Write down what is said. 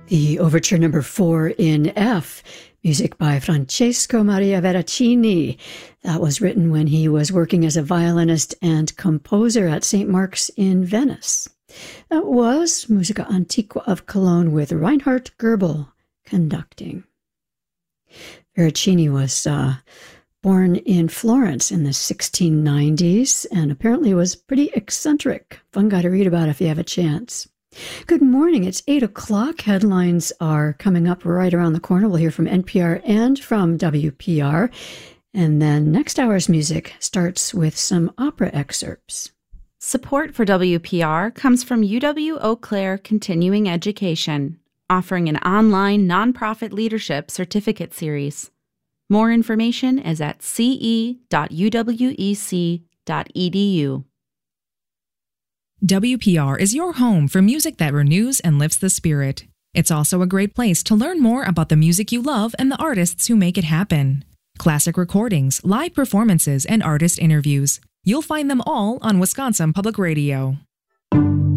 The Overture Number 4 in F, music by Francesco Maria Veracini. That was written when he was working as a violinist and composer at St. Mark's in Venice. That was Musica Antiqua of Cologne with Reinhard Goebel conducting. Veracini was born in Florence in the 1690s and apparently was pretty eccentric. Fun guy to read about if you have a chance. Good morning. It's 8 o'clock. Headlines are coming up right around the corner. We'll hear from NPR and from WPR. And then next hour's music starts with some opera excerpts. Support for WPR comes from UW Eau Claire Continuing Education, offering an online nonprofit leadership certificate series. More information is at ce.uwec.edu. WPR is your home for music that renews and lifts the spirit. It's also a great place to learn more about the music you love and the artists who make it happen. Classic recordings, live performances, and artist interviews. You'll find them all on Wisconsin Public Radio.